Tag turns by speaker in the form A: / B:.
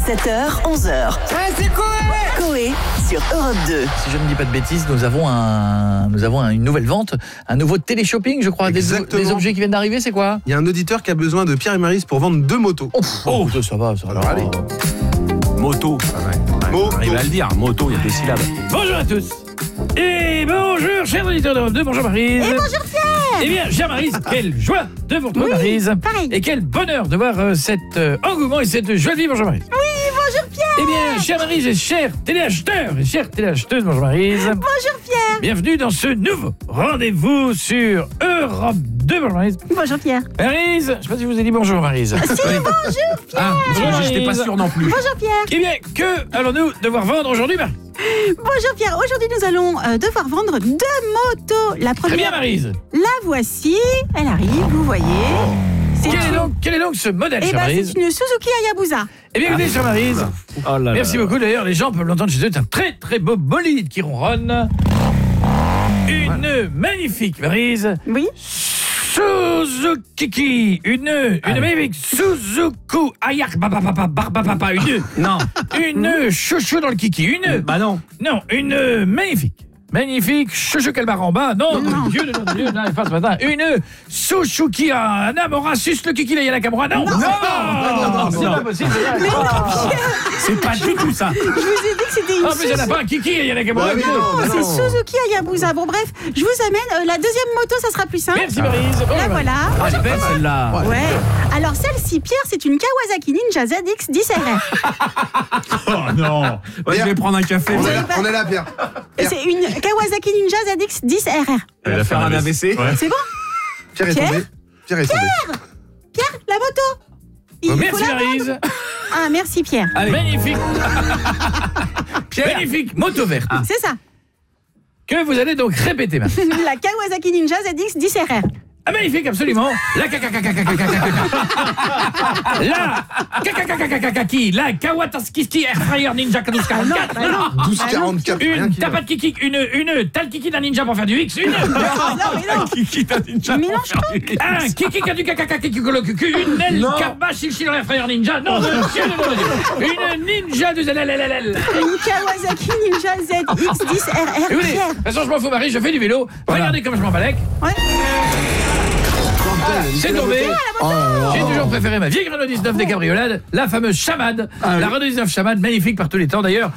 A: 7h, 11h.
B: Ouais, c'est
A: Coé sur Europe 2.
C: Si je ne dis pas de bêtises, nous avons une nouvelle vente, un nouveau téléshopping, je crois, des objets qui viennent d'arriver, c'est quoi?
D: Il y a un auditeur qui a besoin de Pierre et Maryse pour vendre 2 motos.
C: Ça va.
D: Alors, allez.
E: Moto.
D: Moto.
E: Arrive à le dire, moto, il y a 2 syllabes.
B: Bonjour à tous. Et bonjour, chers auditeurs d'Europe 2, bonjour Maryse.
F: Et bonjour Pierre.
B: Eh bien, chère Maryse, quelle joie de vous retrouver, Maryse.
F: Pareil.
B: Et quel bonheur de voir cet engouement et cette joie de vivre, bonjour Maryse.
F: Oui, bonjour Pierre.
B: Eh bien, chère Maryse et chers téléacheteurs et chères téléacheteuses, bonjour Maryse.
F: Bonjour Pierre.
B: Bienvenue dans ce nouveau rendez-vous sur Europe 2, bonjour Maryse.
F: Bonjour Pierre.
B: Maryse, je ne sais pas si je vous ai dit bonjour Maryse.
F: Si, bonjour Pierre.
E: Ah,
B: Bonjour,
E: j'étais pas
B: Maryse.
E: sûr non plus.
F: Bonjour Pierre.
B: Eh bien, que allons-nous devoir vendre aujourd'hui, Maryse?
F: Bonjour Pierre. Aujourd'hui, nous allons devoir vendre 2 motos. La
B: Très bien,
F: première,
B: Maryse.
F: la voici. Elle arrive, vous voyez. C'est
B: Quel est donc ce modèle,
F: Eh
B: chère
F: ben,
B: Maryse?
F: c'est une Suzuki Hayabusa.
B: Eh bien, écoutez, chère Maryse,
E: Oh là
B: merci
E: là.
B: beaucoup. D'ailleurs, les gens peuvent l'entendre chez eux. C'est un très, très beau bolide qui ronronne. Une magnifique, Maryse,
F: Oui.
B: Suzuki. Une magnifique Suzuki Ayak Barbapapa. Une chouchou dans le kiki.
E: Bah non.
B: Non, une magnifique chouchou Calbaramba. Non, mon Dieu, non, il passe matin. Une Suzuki Anamora sus le kiki la Yanakamura. Non, c'est pas possible.
F: Mais non, Pierre.
E: C'est pas du tout ça.
F: Je vous ai dit que c'était une
B: En plus, il n'y en a pas un kiki la Yanakamura.
D: Bah oui,
F: Non,
D: non.
F: c'est Suzuki Hayabusa. Bon, bref, je vous amène la deuxième moto, ça sera plus simple.
B: Merci, Maryse.
F: La
B: Bonjour,
F: voilà.
E: Ah, elle est belle celle-là.
F: Ouais. Alors celle-ci, Pierre, c'est une Kawasaki Ninja ZX 10RR.
E: Oh non. Ouais, je vais prendre un café.
D: On est là, Pierre.
F: C'est une Kawasaki Ninja ZX 10RR.
E: Elle va faire un AVC.
F: C'est bon?
D: Pierre est tombé. Pierre est tombé.
F: Pierre, la moto. Il faut
B: Merci,
F: la
B: Maryse.
F: vendre. Ah, merci Pierre.
B: Allez. Magnifique. Magnifique moto verte.
F: C'est ça.
B: Que vous allez donc répéter maintenant.
F: La Kawasaki Ninja ZX 10RR.
B: Ah, magnifique, absolument. La la Kawataski Air Fryer Ninja Kaduska 4.
D: 12,44.
B: Une tapat kiki, une tal kiki d'un ninja pour faire du X. Une
E: Kiki t'a dit
F: Tu mélanges tout.
B: un kiki kadu kaka kiki kolo kuku. Une L karba shilshi dans l'air fryer ninja. Non, monsieur, non. Une ninja de zalalalalal.
F: Une Kawasaki Ninja ZX 10RR.
B: Écoutez, de
F: Pierre.
B: toute façon, je m'en fous, Marie, je fais du vélo. Regardez comme je m'en balèque.
F: Ouais.
B: C'est tombé. J'ai toujours préféré ma vieille Renault 19 des cabriolades, la fameuse Chamade. La Renault 19 Chamade, magnifique par tous les temps d'ailleurs.